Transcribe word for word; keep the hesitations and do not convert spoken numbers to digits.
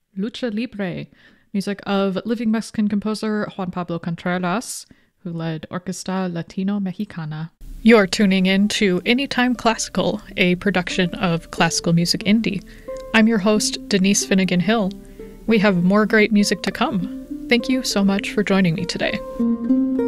Lucha Libre, music of living Mexican composer Juan Pablo Contreras, who led Orquesta Latino Mexicana. You're tuning in to Anytime Classical, a production of Classical Music Indie. I'm your host, Denise Finnegan Hill. We have more great music to come. Thank you so much for joining me today.